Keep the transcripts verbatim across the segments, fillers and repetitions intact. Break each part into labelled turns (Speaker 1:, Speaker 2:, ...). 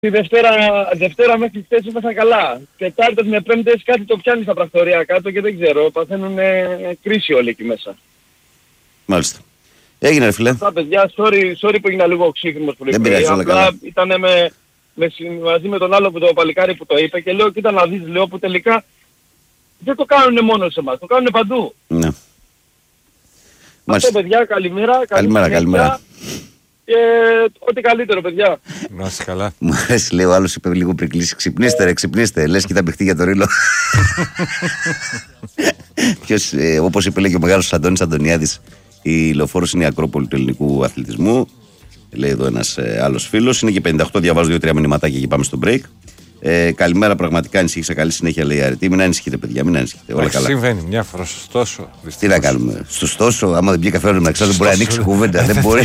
Speaker 1: Τη Δευτέρα, Δευτέρα μέχρι χθες ήμασταν καλά. Τετάρτες με Πέμπτες κάτι το πιάνει στα πρακτορία κάτω και δεν ξέρω. Παθαίνουν ε, κρίση όλοι εκεί μέσα.
Speaker 2: Μάλιστα. Έγινε ρε φίλε.
Speaker 1: Αυτά παιδιά, sorry, sorry που έγινα λίγο οξύχρημος πολύ.
Speaker 2: Δεν πειράζει, όλα καλά.
Speaker 1: Ήταν με, με, μαζί με τον άλλο που το παλικάρι που το είπε και λέω κοίτα να δεις, λέω που τελικά δεν το κάνουν μόνο σε εμάς, το κάνουν παντού.
Speaker 2: Ναι.
Speaker 1: Αυτό παιδιά, καλημέρα.
Speaker 2: Καλημέρα, καλημέρα.
Speaker 1: Και ό,τι καλύτερο παιδιά.
Speaker 3: Να είσαι καλά.
Speaker 2: Μου αρέσει, λέει ο άλλος, είπε λίγο πριν κλείσει. Ξυπνήστε ρε, ξυπνήστε. Λες και θα παιχτεί για το ρίλο. Ποιος, ε, όπως είπε λέει και ο μεγάλος Αντώνης Αντωνιάδης, η Λεωφόρος είναι η Ακρόπολη του ελληνικού αθλητισμού. Λέει εδώ ένας ε, άλλος φίλος. Είναι και πενήντα οκτώ, διαβάζω δύο τρία μηνυματάκια και πάμε στο break. Ε, καλημέρα, πραγματικά ανησύχησα. Καλή συνέχεια, λέει η Αρετή. Μην ανησυχείτε, παιδιά, μην ανησυχείτε. Όλα καλά.
Speaker 3: Συμβαίνει μια φορά, ωστόσο.
Speaker 2: Τι να κάνουμε. Ωστόσο, άμα δεν πιει καφέ να ξέρω, δεν μπορεί να ανοίξει κουβέντα. Δεν μπορεί.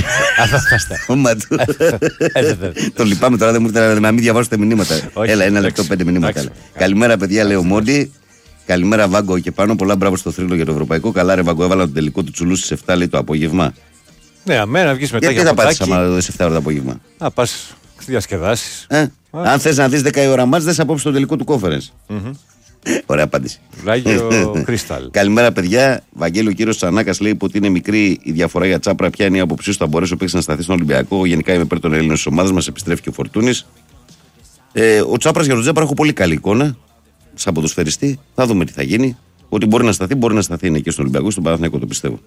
Speaker 2: Το λυπάμαι τώρα, δεν μου ήρθε να μην διαβάσω τα μηνύματα. Έλα, ένα λεπτό, πέντε μηνύματα. Καλημέρα, παιδιά, λέει ο Μόντι. Καλημέρα, Βάγκο και πάνω. Πολλά μπράβο στο θρύλο για το ευρωπαϊκό. Καλά, ρε Βάγκο, έβαλα τον τελικό του Τσουλού στις εφτά, λέει το απόγευμα.
Speaker 3: Ναι, αμένα βγει μετά για
Speaker 2: να πας άμα δεις εφτά ώρα το απόγευμα.
Speaker 3: Να πας διασκεδάσεις.
Speaker 2: Ε, αν θες να δεις δέκα η ώρα μάτς, δες απόψε το τελικό του κόφερες. Mm-hmm. Ωραία απάντηση.
Speaker 3: Ράγιο Κρίσταλ.
Speaker 2: Καλημέρα, παιδιά. Βαγγέλη, ο κύριος Τσανάκας λέει ότι είναι μικρή η διαφορά για Τσάπρα. Ποια είναι η άποψή σου, θα μπορέσει ο παίκτης να σταθεί στον Ολυμπιακό. Γενικά είμαι υπέρ των Ελλήνων της ομάδας μας. Επιστρέφει και ο Φορτούνης. Ε, ο Τσάπρας για τον Τζέπαρα έχω πολύ καλή εικόνα. Σαν ποδοσφαιριστή. Θα δούμε τι θα γίνει. Ότι μπορεί να σταθεί, μπορεί να σταθεί. Είναι και στον Ολυμπιακό, στον Παναθηναϊκό το πιστεύω.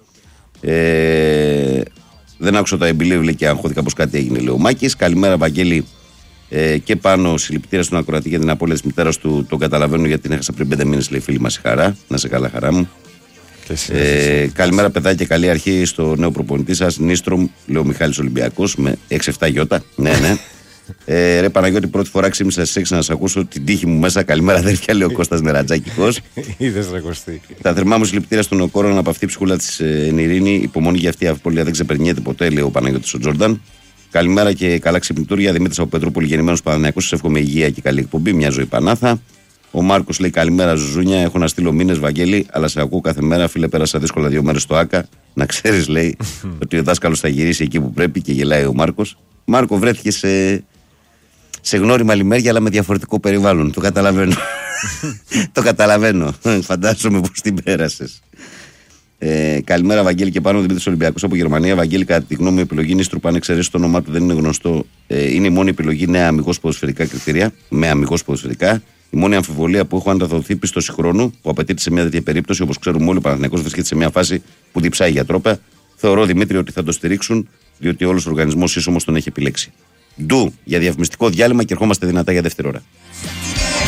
Speaker 2: Ε, δεν άκουσα τα εμπιλίβλε και αγχώθηκα πως κάτι έγινε, λέει ο Μάκης. Καλημέρα, Βαγγέλη. Ε, και πάνω συλληπιτήρια στον ακροατή για την απώλεια της μητέρας του. Τον καταλαβαίνω γιατί την έχασα πριν πέντε μήνες, λέει φίλη μας η Χαρά. Να σε καλά, χαρά μου. Ε, καλημέρα, παιδάκια, καλή αρχή στο νέο προπονητή σας. Νίστρομ, λέει ο Μιχάλης Ολυμπιακός με έξι εφτά γιώτα. Ναι, ναι. Ε, ρε Παναγιώτη, πρώτη φορά ξύπνησα στις έξι να σας ακούσω την τύχη μου μέσα. Καλημέρα, αδέρφια, λέει ο Κώστας Νερατζάκικος.
Speaker 3: Είδες ρε Κωστή.
Speaker 2: Τα θερμά μου συλληπιτήρια στον Οκόρον από αυτή η ψυχούλα της εν ειρήνη. Υπομονή για αυτή η απώλεια δεν ξεπερνιέται ποτέ, λέει ο Παναγιώτης ο Τζόρνταν. Καλημέρα και καλά ξυπνητούρια. Δημήτρης από Πετρούπολη, γεννημένος Παναθηναϊκός. Σας εύχομαι υγεία και καλή εκπομπή. Μια ζωή Πανάθα. Ο Μάρκος λέει καλημέρα, Ζουζούνια. Έχω να στείλω μήνες, Βαγγέλη, αλλά σε ακούω κάθε μέρα. Φίλε, πέρασα δύσκολα δύο μέρες στο ΑΚΑ. Να ξέρεις, λέει, ότι ο δάσκαλος θα γυρίσει εκεί που πρέπει και γελάει ο Μάρκος. Μάρκο, βρέθηκε σε, σε γνώριμη λιμέρια, αλλά με διαφορετικό περιβάλλον. Το καταλαβαίνω. Το καταλαβαίνω. Φαντάζομαι πως την πέρασες. Ε, καλημέρα, Βαγγέλη, και πάνω Δημήτρης Ολυμπιακός από Γερμανία. Βαγγέλη, κατά τη γνώμη μου, η επιλογή Νίστρου, αν εξαιρέσει το όνομά του, δεν είναι γνωστό. Ε, είναι η μόνη επιλογή νέα αμιγώς ποδοσφαιρικά κριτήρια. Με αμιγώς ποδοσφαιρικά. Η μόνη αμφιβολία που έχω αν θα δοθεί πίστοση χρόνου που απαιτείται σε μια τέτοια περίπτωση, όπως ξέρουμε όλοι, ο Παναθηναϊκός βρίσκεται σε μια φάση που διψάει για τρόπα. Θεωρώ, Δημήτρη, ότι θα το στηρίξουν, διότι όλος ο οργανισμός ίσως τον έχει επιλέξει. Ντου για διαφημιστικό διάλειμμα και ερχόμαστε δυνατά για δεύτερη ώρα.